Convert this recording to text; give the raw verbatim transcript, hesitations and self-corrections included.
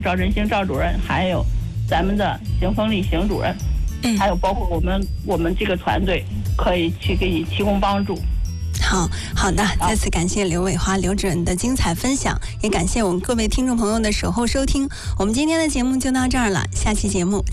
赵振兴赵主任，还有咱们的邢凤丽邢主任， 嗯， 还有包括我们我们这个团队可以去给你提供帮助。 好好的，再次感谢刘伟华刘主任的精彩分享，也感谢我们各位听众朋友的守候收听。我们今天的节目就到这儿了，下期节目